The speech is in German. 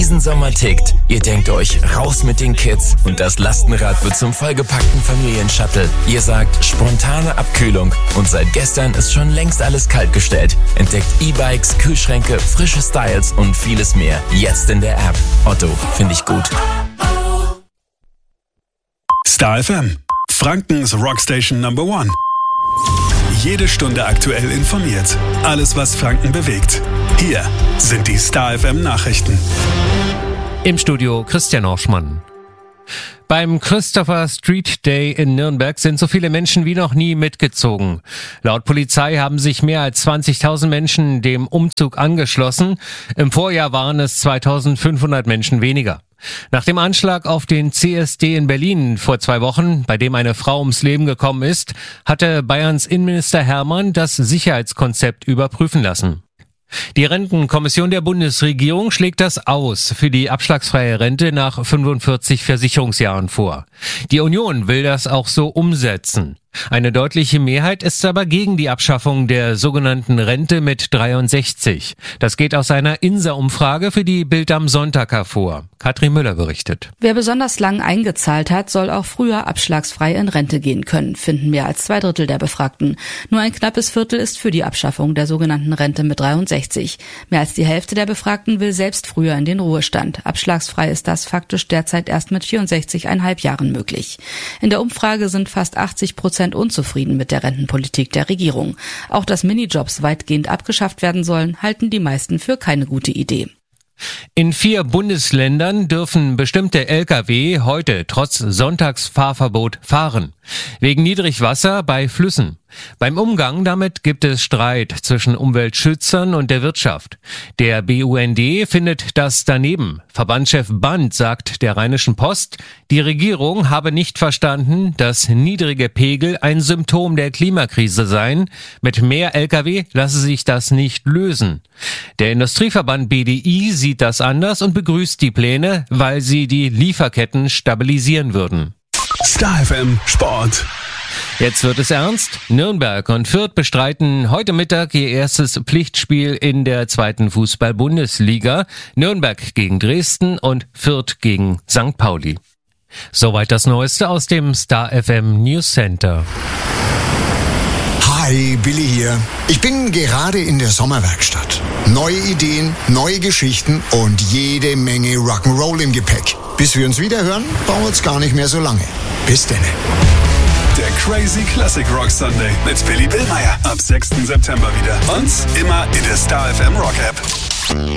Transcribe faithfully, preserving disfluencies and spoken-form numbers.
diesen Sommer tickt. Ihr denkt euch, raus mit den Kids und das Lastenrad wird zum vollgepackten Familienshuttle. Ihr sagt, spontane Abkühlung und seit gestern ist schon längst alles kaltgestellt. Entdeckt E-Bikes, Kühlschränke, frische Styles und vieles mehr. Jetzt in der App. Otto, finde ich gut. Star F M, Frankens Rockstation Number One. Jede Stunde aktuell informiert. Alles, was Franken bewegt. Hier sind die Star F M Nachrichten. Im Studio Christian Orschmann. Beim Christopher Street Day in Nürnberg sind so viele Menschen wie noch nie mitgezogen. Laut Polizei haben sich mehr als zwanzigtausend Menschen dem Umzug angeschlossen. Im Vorjahr waren es zweitausendfünfhundert Menschen weniger. Nach dem Anschlag auf den C S D in Berlin vor zwei Wochen, bei dem eine Frau ums Leben gekommen ist, hatte Bayerns Innenminister Hermann das Sicherheitskonzept überprüfen lassen. Die Rentenkommission der Bundesregierung schlägt das Aus für die abschlagsfreie Rente nach fünfundvierzig Versicherungsjahren vor. Die Union will das auch so umsetzen. Eine deutliche Mehrheit ist aber gegen die Abschaffung der sogenannten Rente mit dreiundsechzig. Das geht aus einer I N S A-Umfrage für die Bild am Sonntag hervor. Katrin Müller berichtet. Wer besonders lang eingezahlt hat, soll auch früher abschlagsfrei in Rente gehen können, finden mehr als zwei Drittel der Befragten. Nur ein knappes Viertel ist für die Abschaffung der sogenannten Rente mit dreiundsechzig. Mehr als die Hälfte der Befragten will selbst früher in den Ruhestand. Abschlagsfrei ist das faktisch derzeit erst mit vierundsechzig Komma fünf Jahren möglich. In der Umfrage sind fast achtzig Prozent unzufrieden mit der Rentenpolitik der Regierung. Auch dass Minijobs weitgehend abgeschafft werden sollen, halten die meisten für keine gute Idee. In vier Bundesländern dürfen bestimmte L K W heute trotz Sonntagsfahrverbot fahren. Wegen Niedrigwasser bei Flüssen. Beim Umgang damit gibt es Streit zwischen Umweltschützern und der Wirtschaft. Der B U N D findet das daneben. Verbandschef Band sagt der Rheinischen Post, die Regierung habe nicht verstanden, dass niedrige Pegel ein Symptom der Klimakrise seien. Mit mehr L K W lasse sich das nicht lösen. Der Industrieverband B D I sieht das anders und begrüßt die Pläne, weil sie die Lieferketten stabilisieren würden. Star F M Sport. Jetzt wird es ernst. Nürnberg und Fürth bestreiten heute Mittag ihr erstes Pflichtspiel in der zweiten Fußball-Bundesliga. Nürnberg gegen Dresden und Fürth gegen Sankt Pauli. Soweit das Neueste aus dem Star F M News Center. Hi, Billy hier. Ich bin gerade in der Sommerwerkstatt. Neue Ideen, neue Geschichten und jede Menge Rock'n'Roll im Gepäck. Bis wir uns wieder hören, dauert's gar nicht mehr so lange. Bis denne. Der Crazy Classic Rock Sunday mit Billy Billmeyer ab sechsten September wieder. Und immer in der Star F M Rock App.